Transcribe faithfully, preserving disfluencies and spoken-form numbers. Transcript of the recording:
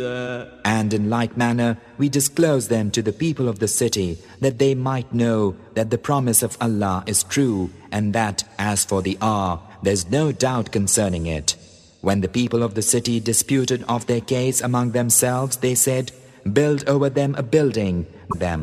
And in like manner, we disclose them to the people of the city, that they might know that the promise of Allah is true, and that, as for the hour, there is no doubt concerning it. When the people of the city disputed of their case among themselves, they said, "Build over them a building," them.